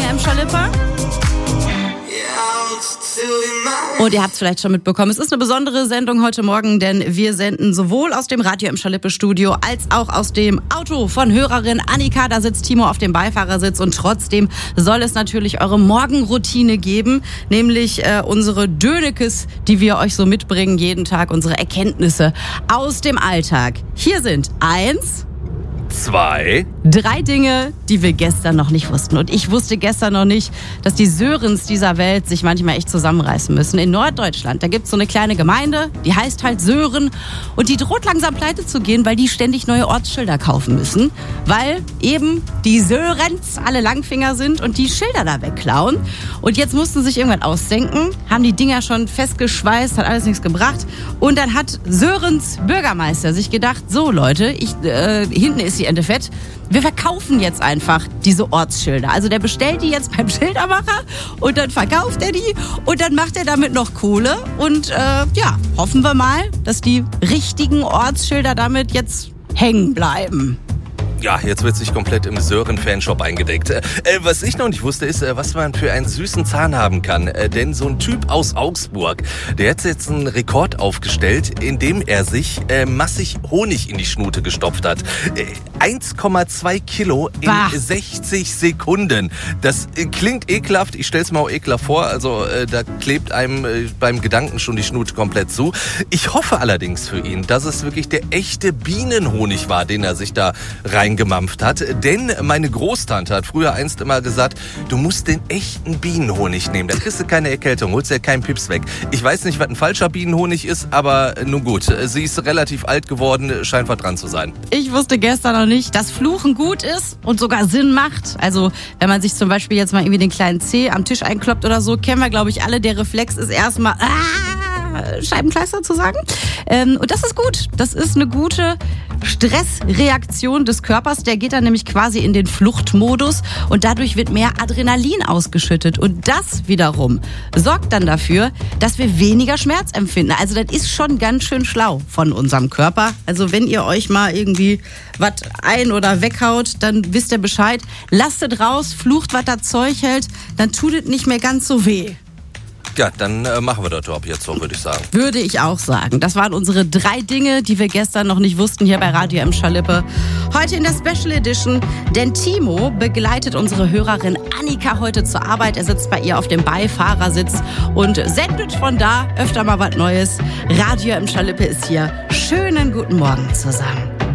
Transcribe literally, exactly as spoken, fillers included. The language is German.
M Schalippe. Und ihr habt es vielleicht schon mitbekommen, es ist eine besondere Sendung heute Morgen, denn wir senden sowohl aus dem Radio im Schalippe-Studio als auch aus dem Auto von Hörerin Annika. Da sitzt Timo auf dem Beifahrersitz und trotzdem soll es natürlich eure Morgenroutine geben, nämlich äh, unsere Dönekes, die wir euch so mitbringen jeden Tag, unsere Erkenntnisse aus dem Alltag. Hier sind eins... Zwei. Drei Dinge, die wir gestern noch nicht wussten. Und ich wusste gestern noch nicht, dass die Sörens dieser Welt sich manchmal echt zusammenreißen müssen. In Norddeutschland, da gibt's so eine kleine Gemeinde, die heißt halt Sören. Und die droht langsam pleite zu gehen, weil die ständig neue Ortsschilder kaufen müssen. Weil eben die Sörens alle Langfinger sind und die Schilder da wegklauen. Und jetzt mussten sie sich irgendwann ausdenken, haben die Dinger schon festgeschweißt, hat alles nichts gebracht. Und dann hat Sörens Bürgermeister sich gedacht, so Leute, ich, äh, hinten ist die Ente fett. Wir verkaufen jetzt einfach diese Ortsschilder. Also der bestellt die jetzt beim Schildermacher und dann verkauft er die und dann macht er damit noch Kohle. Und äh, ja, hoffen wir mal, dass die richtigen Ortsschilder damit jetzt hängen bleiben. Ja, jetzt wird sich komplett im Sören-Fanshop eingedeckt. Äh, was ich noch nicht wusste, ist, äh, was man für einen süßen Zahn haben kann. Äh, denn so ein Typ aus Augsburg, der hat jetzt einen Rekord aufgestellt, indem er sich äh, massig Honig in die Schnute gestopft hat. Äh, eins Komma zwei Kilo in bah. sechzig Sekunden. Das äh, klingt ekelhaft. Ich stell's mir auch ekelhaft vor. Also äh, da klebt einem äh, beim Gedanken schon die Schnute komplett zu. Ich hoffe allerdings für ihn, dass es wirklich der echte Bienenhonig war, den er sich da rein gemampft hat, denn meine Großtante hat früher einst immer gesagt, du musst den echten Bienenhonig nehmen, da kriegst du keine Erkältung, holst ja keinen Pips weg. Ich weiß nicht, was ein falscher Bienenhonig ist, aber nun gut, sie ist relativ alt geworden, scheint was dran zu sein. Ich wusste gestern noch nicht, dass Fluchen gut ist und sogar Sinn macht. Also wenn man sich zum Beispiel jetzt mal irgendwie den kleinen Zeh am Tisch einkloppt oder so, kennen wir glaube ich alle, der Reflex ist erstmal ah, Scheibenkleister zu sagen. Ähm, und das ist gut, das ist eine gute Stressreaktion des Körpers, der geht dann nämlich quasi in den Fluchtmodus und dadurch wird mehr Adrenalin ausgeschüttet und das wiederum sorgt dann dafür, dass wir weniger Schmerz empfinden. Also das ist schon ganz schön schlau von unserem Körper. Also wenn ihr euch mal irgendwie was ein- oder weghaut, dann wisst ihr Bescheid. Lasst es raus, flucht, was das Zeug hält, dann tut es nicht mehr ganz so weh. Ja, dann äh, machen wir das Job jetzt so, würde ich sagen. Würde ich auch sagen. Das waren unsere drei Dinge, die wir gestern noch nicht wussten hier bei Radio M Schalippe. Heute in der Special Edition, denn Timo begleitet unsere Hörerin Annika heute zur Arbeit. Er sitzt bei ihr auf dem Beifahrersitz und sendet von da öfter mal was Neues. Radio M Schalippe ist hier. Schönen guten Morgen zusammen.